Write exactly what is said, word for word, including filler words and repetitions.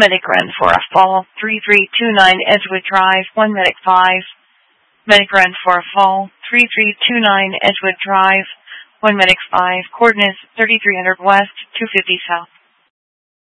Medic Run for a Fall, three three two nine Edgewood Drive, one Medic five. Medic Run for a Fall, three three two nine Edgewood Drive, one Medic five. Coordinates thirty-three hundred West, two fifty South.